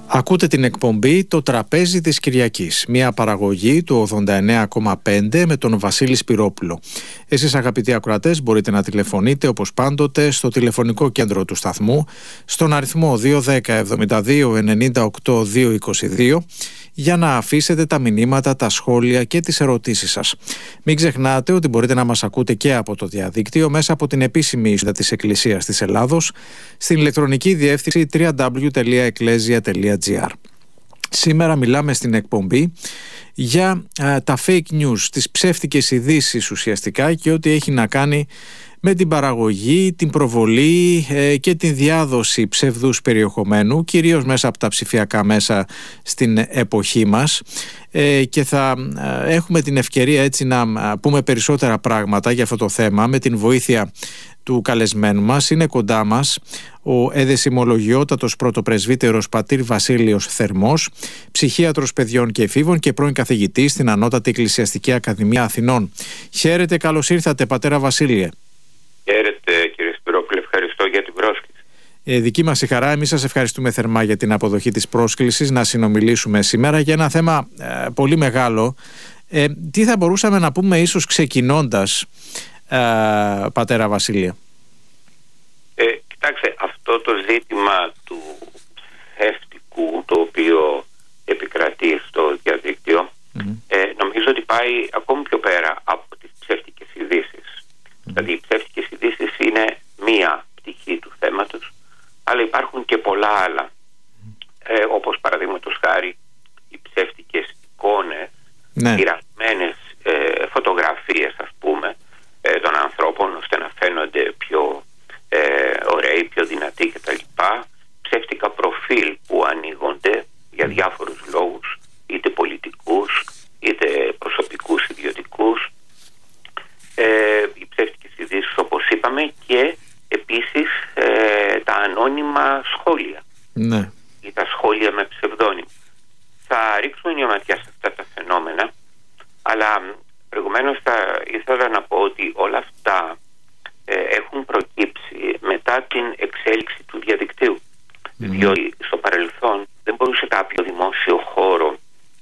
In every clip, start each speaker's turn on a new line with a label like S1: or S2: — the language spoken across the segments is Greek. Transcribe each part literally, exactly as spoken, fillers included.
S1: Ακούτε την εκπομπή «Το τραπέζι της Κυριακής», μια παραγωγή του ογδόντα εννέα κόμμα πέντε με τον Βασίλη Σπυρόπουλο. Εσείς, αγαπητοί ακροατές, μπορείτε να τηλεφωνείτε όπως πάντοτε στο τηλεφωνικό κέντρο του σταθμού στον αριθμό δύο ένα μηδέν εβδομήντα δύο ενενήντα οκτώ διακόσια είκοσι δύο για να αφήσετε τα μηνύματα, τα σχόλια και τις ερωτήσεις σας. Μην ξεχνάτε ότι μπορείτε να μας ακούτε και από το διαδίκτυο μέσα από την επίσημη ιστοσελίδα της Εκκλησίας της Ελλάδος στην ηλεκτρονική διεύθυνση double-u double-u double-u τελεία εκκλέσια τελεία τζι άρ. Σήμερα μιλάμε στην εκπομπή για α, τα fake news, τις ψεύτικες ειδήσεις ουσιαστικά και ό,τι έχει να κάνει με την παραγωγή, την προβολή ε, και την διάδοση ψευδούς περιεχομένου, κυρίως μέσα από τα ψηφιακά μέσα στην εποχή μας, ε, και θα ε, έχουμε την ευκαιρία έτσι να ε, πούμε περισσότερα πράγματα για αυτό το θέμα με την βοήθεια του καλεσμένου μας. Είναι κοντά μας ο εδεσιμολογιότατος πρωτοπρεσβύτερος πατήρ Βασίλειος Θερμός, ψυχίατρος παιδιών και εφήβων και πρώην καθηγητής στην Ανώτατη Εκκλησιαστική Ακαδημία Αθηνών. Χαίρετε, καλώς ήρθατε πατέρα Βασίλειε.
S2: Χαίρετε κύριε Σπυρόπουλε, ευχαριστώ για την πρόσκληση.
S1: Ε, δική μας η χαρά, εμείς σας ευχαριστούμε θερμά για την αποδοχή της πρόσκλησης να συνομιλήσουμε σήμερα για ένα θέμα ε, πολύ μεγάλο. Ε, τι θα μπορούσαμε να πούμε ίσως ξεκινώντας, ε, πατέρα Βασίλεια?
S2: Ε, κοιτάξτε, αυτό το ζήτημα του ψεύτικου το οποίο επικρατεί στο διαδίκτυο, mm-hmm. ε, νομίζω ότι πάει ακόμη πιο πέρα από τις ψεύτικες ειδήσεις. Δηλαδή οι ψεύτικες ειδήσεις είναι μία πτυχή του θέματος, αλλά υπάρχουν και πολλά άλλα, ε, όπως παραδείγματος χάρη οι ψεύτικες εικόνες,
S1: ναι.
S2: πειρασμένες ε, φωτογραφίες ας πούμε ε, των ανθρώπων ώστε να φαίνονται πιο ε, ωραίοι, πιο δυνατοί κτλ. Ψεύτικα προφίλ που ανοίγονται για διάφορους λόγους, είτε πολιτικούς είτε προσωπικούς, ιδιωτικούς, ε, οι ψεύτικες ειδήσεις όπως είπαμε, και επίσης ε, τα ανώνυμα σχόλια,
S1: ναι.
S2: ή τα σχόλια με ψευδόνυμο. Θα ρίξουμε μια ματιά σε αυτά τα φαινόμενα, αλλά προηγουμένως θα ήθελα να πω ότι όλα αυτά ε, έχουν προκύψει μετά την εξέλιξη του διαδικτύου, mm. διότι στο παρελθόν δεν μπορούσε κάποιο δημόσιο χώρο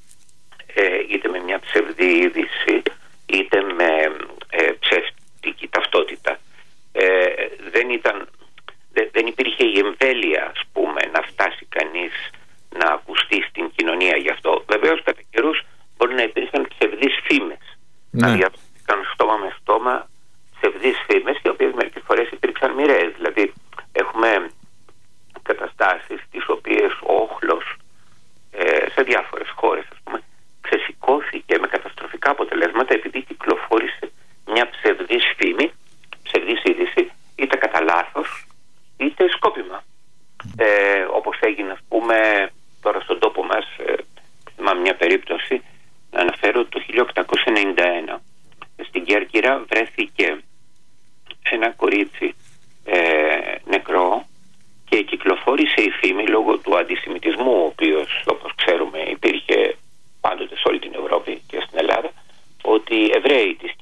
S2: ε, είτε με μια ψευδή είδηση είτε με ε, ψεύτικη ταυτότητα. Ε, δεν, ήταν, δε, δεν υπήρχε η εμβέλεια ας πούμε να φτάσει κανείς να ακουστεί στην κοινωνία γι' αυτό. Βεβαίως κατά καιρούς μπορεί να υπήρχαν ψευδείς φήμες, ναι. να διαδόθηκαν στόμα με στόμα ψευδείς φήμες, οι οποίες μερικές φορές υπήρξαν μοιραίες. Δηλαδή έχουμε καταστάσεις τις οποίες ο όχλος ε, σε διάφορες χώρες ας πούμε ξεσηκώθηκε με καταστροφικά αποτελέσματα επειδή κυκλοφόρησε μια ψευδής φήμη, ψευδής είδηση, είτε κατά λάθος είτε σκόπιμα, ε, όπως έγινε ας πούμε τώρα στον τόπο μας. ε, θυμάμαι μια περίπτωση να αναφέρω το χίλια οκτακόσια ενενήντα ένα. Στην Κέρκυρα βρέθηκε ένα κορίτσι ε, νεκρό και κυκλοφόρησε η φήμη λόγω του αντισημιτισμού, ο οποίος όπως ξέρουμε υπήρχε πάντοτε σε όλη την Ευρώπη και στην Ελλάδα, ότι οι Εβραίοι της